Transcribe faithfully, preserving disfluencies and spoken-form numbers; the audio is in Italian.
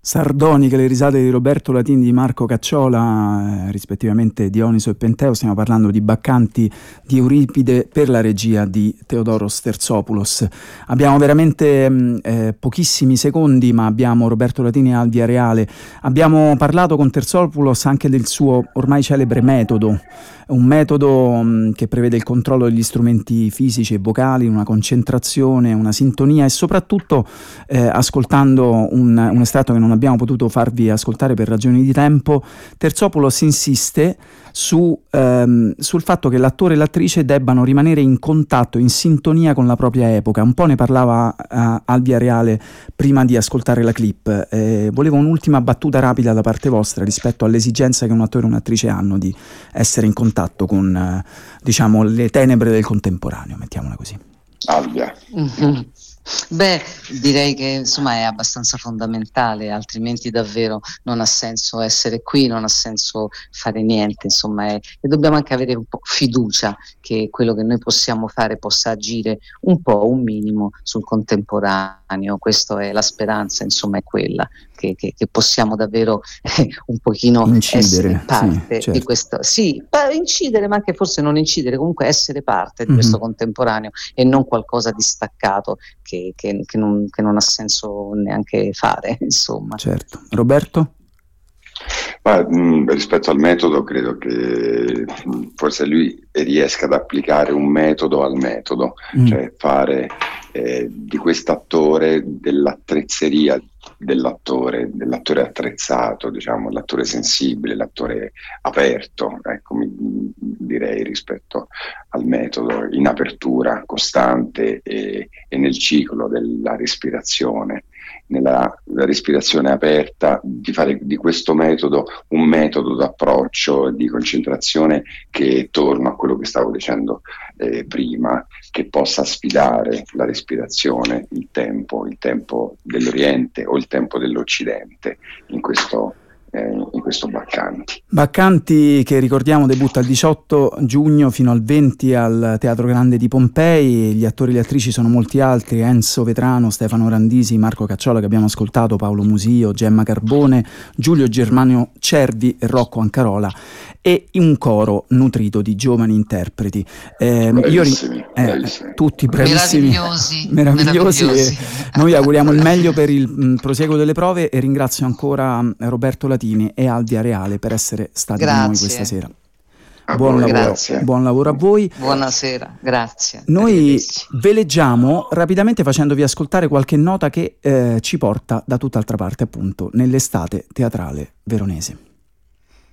Sardoniche le risate di Roberto Latini, di Marco Cacciola, eh, rispettivamente Dioniso e Penteo. Stiamo parlando di Baccanti di Euripide per la regia di Theodoros Terzopoulos. Abbiamo veramente mh, eh, pochissimi secondi, ma abbiamo Roberto Latini e Alvia Reale. Abbiamo parlato con Terzopoulos anche del suo ormai celebre metodo, un metodo mh, che prevede il controllo degli strumenti fisici e vocali, una concentrazione, una sintonia e soprattutto eh, ascoltando un, un estratto che non abbiamo potuto farvi ascoltare per ragioni di tempo. Terzopoulos insiste su, ehm, sul fatto che l'attore e l'attrice debbano rimanere in contatto, in sintonia con la propria epoca. Un po' ne parlava uh, Alvia Reale prima di ascoltare la clip. Eh, volevo un'ultima battuta rapida da parte vostra rispetto all'esigenza che un attore e un'attrice hanno di essere in contatto con uh, diciamo le tenebre del contemporaneo, mettiamola così. Alvia. Mm-hmm. Beh, direi che insomma è abbastanza fondamentale, altrimenti davvero non ha senso essere qui, non ha senso fare niente, insomma, è, e dobbiamo anche avere un po' fiducia che quello che noi possiamo fare possa agire un po', un minimo sul contemporaneo. Questa è la speranza, insomma, è quella che, che, che possiamo davvero eh, un pochino incidere, essere parte sì, certo. di questo, sì, incidere, ma anche forse non incidere, comunque essere parte di mm-hmm. questo contemporaneo e non qualcosa di staccato che, che, che, non, che non ha senso neanche fare, insomma. Certo. Roberto? Ma, mh, rispetto al metodo credo che mh, forse lui riesca ad applicare un metodo al metodo, mm. cioè fare eh, di quest'attore dell'attrezzeria dell'attore, dell'attore attrezzato, diciamo, l'attore sensibile, l'attore aperto, ecco, mi, direi rispetto al metodo, in apertura costante e, e nel ciclo della respirazione, nella respirazione aperta, di fare di questo metodo un metodo d'approccio, di concentrazione che, torno a quello che stavo dicendo eh, prima, che possa sfidare la respirazione, il tempo, il tempo dell'Oriente o il tempo dell'Occidente in questo in questo Baccanti. Baccanti che ricordiamo debutta il diciotto giugno fino al venti al Teatro Grande di Pompei. Gli attori e le attrici sono molti altri: Enzo Vetrano, Stefano Randisi, Marco Cacciola che abbiamo ascoltato, Paolo Musio, Gemma Carbone, Giulio Germanio Cervi e Rocco Ancarola, e un coro nutrito di giovani interpreti. Eh, bravissimi, io, eh, bravissimi. Tutti bravissimi, meravigliosi, meravigliosi, meravigliosi. E noi auguriamo il meglio per il mh, proseguo delle prove e ringrazio ancora mh, Roberto Latini e Alvia Reale per essere stati grazie. con noi questa sera. A buon, voi, lavoro, grazie. buon lavoro a voi. Buonasera, grazie. Noi veleggiamo rapidamente facendovi ascoltare qualche nota che eh, ci porta da tutt'altra parte, appunto, nell'estate teatrale veronese.